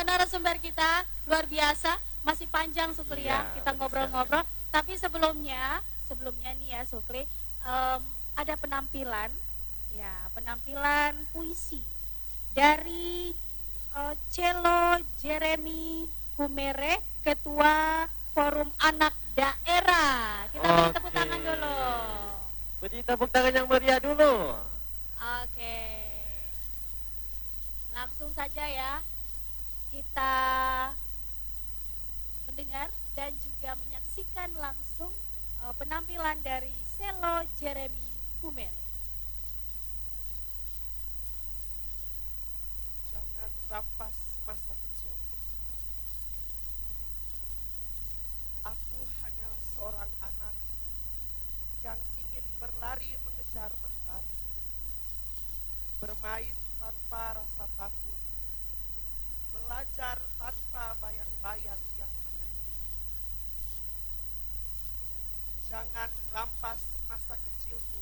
narasumber kita luar biasa, masih panjang Sukli ya, kita ngobrol-ngobrol. Tapi sebelumnya nih ya Sukli, ada penampilan puisi dari Celo Jeremy Humere, Ketua Forum Anak Daerah. Kita beri tepuk tangan dulu. Beri tepuk tangan yang meriah dulu. Oke. Langsung saja ya, kita mendengar dan juga menyaksikan langsung penampilan dari Celo Jeremy Humere. Jangan rampas masa kecilku. Aku hanyalah seorang anak yang ingin berlari mengejar mentari, bermain tanpa rasa takut, belajar tanpa bayang-bayang yang menyakiti. Jangan rampas masa kecilku.